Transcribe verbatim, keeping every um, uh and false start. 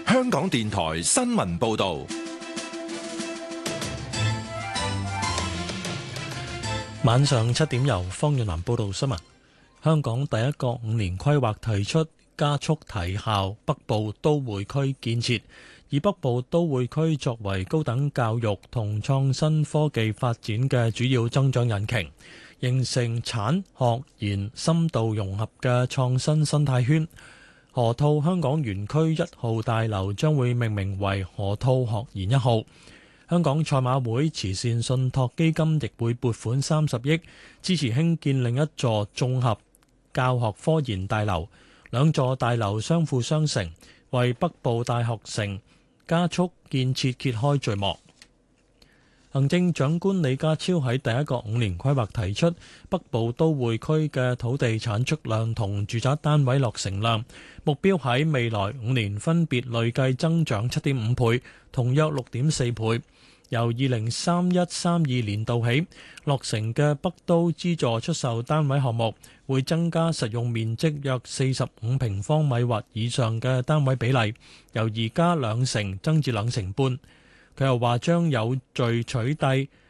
香港電台新聞報道。 晚上七點由方遠南報道新聞。香港第一個五年規劃提出加速提效北部都會區建設，以北部都會區作為高等教育同創新科技發展嘅主要增長引擎，形成產學研深度融合嘅創新生態圈。河套香港園區一號大樓將會命名為河套學研一號。香港賽馬會慈善信託基金亦會撥款三十億，支持興建另一座綜合教學科研大樓，兩座大樓相輔相成，為北部大學城加速建設揭開序幕。行政長官李家超喺第一個五年規劃提出北部都會區嘅土地產出量同住宅單位落成量目標喺未來五年分別累計增長七點五倍同約六點四倍。由二零三一三二年度起落成嘅北都資助出售單位項目，會增加實用面積約四十五平方米或以上嘅單位比例，由而家兩成增至兩成半。佢又話將有序取締